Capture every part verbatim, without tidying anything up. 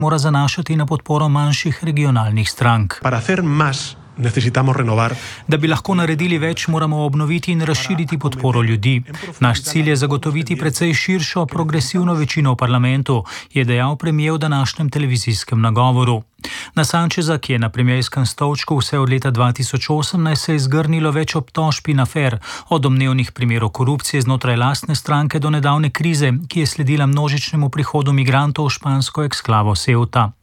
mora zanašati na podporo manjših regionalnih strank. Necesitamos renovar. Da bi lahko naredili več, moramo obnoviti in razširiti podporo ljudi. Naš cilj je zagotoviti precej širšo progresivno večino v parlamentu, je dejal premier v današnjem televizijskem nagovoru. Na Sancheza, ki je na premierskem stolčku vse od leta dva tisoč osemnajst, se je zgrnilo več obtožb in afer, od domnevnih primerov korupcije znotraj lastne stranke do nedavne krize, ki je sledila množičnemu prihodu migrantov v špansko eksklavo Ceuta.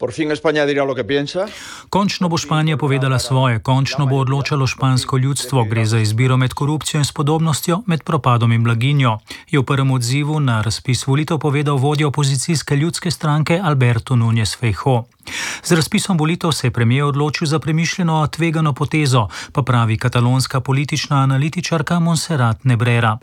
Končno bo Španija povedala svoje, končno bo odločalo špansko ljudstvo, gre za izbiro med korupcijo in spodobnostjo, med propadom in blaginjo, je v prvem odzivu na razpis volitev povedal vodja opozicijske ljudske stranke Alberto Núñez Feijóo. Z razpisom volitev se je premier odločil za premišljeno tvegano potezo, pa pravi katalonska politična analitičarka Montserrat Nebrera.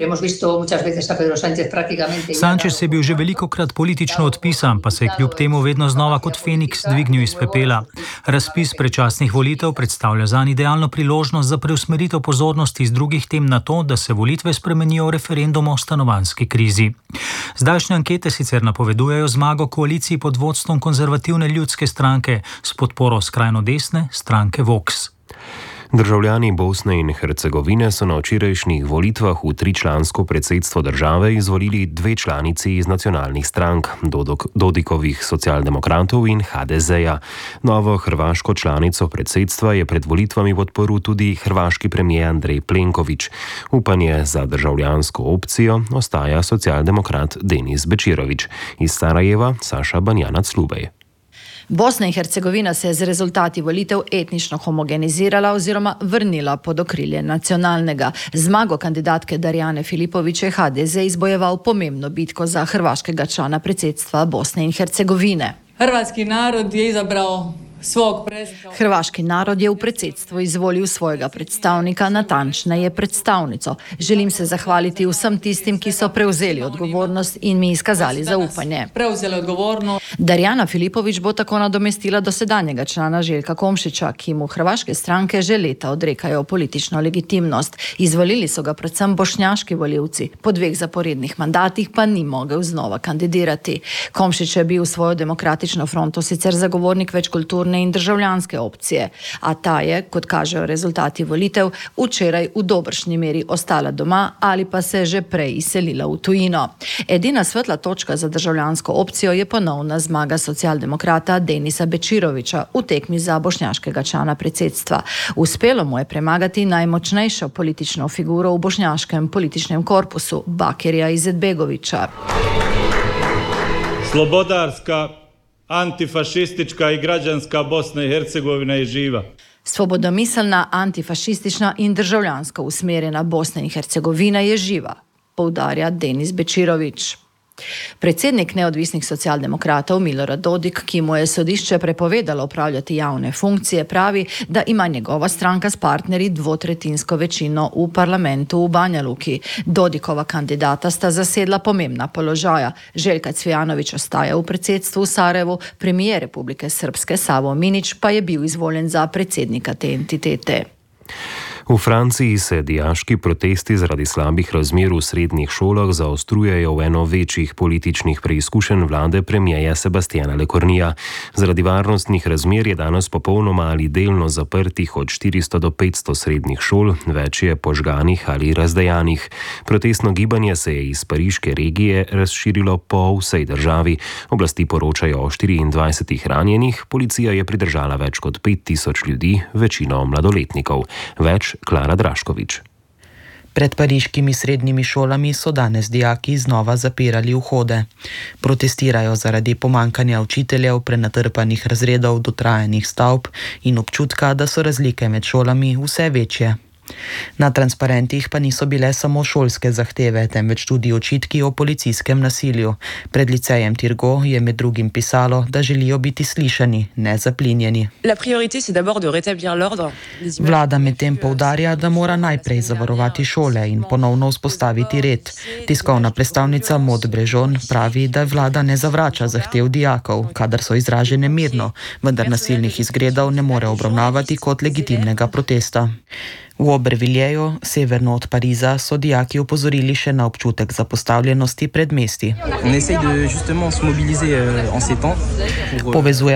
Sánchez je bil že velikokrat politično odpisan, pa se je kljub temu vedno znova kot Feniks dvignil iz pepela. Razpis predčasnih volitev predstavlja zanj idealno priložnost za preusmeritev pozornosti iz drugih tem na to, da se volitve spremenijo v referendum o stanovanjski krizi. Zdajšnje ankete sicer napovedujejo zmago koaliciji pod vodstvom konzervativne ljudske stranke s podporo skrajno desne stranke Vox. Državljani Bosne in Hercegovine so na včerajšnjih volitvah v tričlansko predsedstvo države izvolili dve članici iz nacionalnih strank, Dodikovih socialdemokratov in ha de zeja. Novo hrvaško članico predsedstva je pred volitvami podporil tudi hrvaški premijer Andrej Plenković. Upanje za državljansko opcijo ostaja socialdemokrat Denis Bečirović. Iz Sarajeva Saša Banjanac-Lubej. Bosna in Hercegovina se je z rezultati volitev etnično homogenizirala oziroma vrnila pod okrilje nacionalnega. Zmago kandidatke Darjane Filipović je ha de ze izbojeval pomembno bitko za hrvaškega člana predsedstva Bosne in Hercegovine. Hrvatski narod je izabral svog predstavnika. Hrvaški narod je v predsedstvo izvolil svojega predstavnika, natančneje predstavnico. Želim se zahvaliti vsem tistim, ki so prevzeli odgovornost in mi izkazali zaupanje. Prevzeli odgovornost. Darjana Filipović bo tako nadomestila dosedanjega člana Željka Komšića, ki mu hrvaške stranke že leta odrekajo politično legitimnost. Izvolili so ga predvsem bošnjaški volivci, po dveh zaporednih mandatih pa ni mogel znova kandidirati. Komšić je bil svojo demokratično fronto sicer zagovornik večkulturne in državljanske opcije, a ta je, kot kažejo rezultati volitev, včeraj v dobršni meri ostala doma ali pa se že prej izselila v tujino. Edina svetla točka za državljansko opcijo je ponovna zmaga socialdemokrata Denisa Bečirovića v tekmi za bošnjaškega člana predsedstva. Uspelo mu je premagati najmočnejšo politično figuro v bošnjaškem političnem korpusu, Bakirja Izetbegovića. Slobodarska, antifašistička i građanska Bosna i Hercegovina je živa. Svobodomiselna, antifašistična in državljansko usmerjena Bosna in Hercegovina je živa, poudarja Denis Bečirović. Predsednik neodvisnih socialdemokratov Milorad Dodik, ki mu je sodišče prepovedalo upravljati javne funkcije, pravi, da ima njegova stranka s partnerji dvotretinsko večino v parlamentu v Banja Luki. Dodikova kandidata sta zasedla pomembna položaja. Željka Cvijanović ostaja v predsedstvu v Sarajevu, premijer Republike Srpske Savo Minić pa je bil izvoljen za predsednika te entitete. V Franciji se dijaški protesti zaradi slabih razmer v srednjih šolah zaostrujejo v eno večjih političnih preizkušenj vlade premierja Sebastiana Lecornua. Zaradi varnostnih razmer je danes popolnoma ali delno zaprtih od štiristo do petsto srednjih šol, več je požganih ali razdejanih. Protestno gibanje se je iz pariške regije razširilo po vsej državi. Oblasti poročajo o štiriindvajsetih ranjenih, policija je pridržala več kot pet tisoč ljudi, večino mladoletnikov. Več Klara Draškovič. Pred pariškimi srednjimi šolami so danes dijaki znova zapirali vhode. Protestirajo zaradi pomankanja učiteljev, prenatrpanih razredov, dotrajanih stavb in občutka, da so razlike med šolami vse večje. Na transparentih pa niso bile samo šolske zahteve, temveč tudi očitki o policijskem nasilju. Pred licejem Tirgo je med drugim pisalo, da želijo biti slišani, ne zaplinjeni. Vlada medtem poudarja, da mora najprej zavarovati šole in ponovno vzpostaviti red. Tiskovna predstavnica Maud Brežon pravi, da vlada ne zavrača zahtev dijakov, kadar so izražene mirno, vendar nasilnih izgredov ne more obravnavati kot legitimnega protesta. V Aubervilliers, severno od Pariza, so dijaki opozorili še na občutek zapostavljenosti pred mesti. Povezuje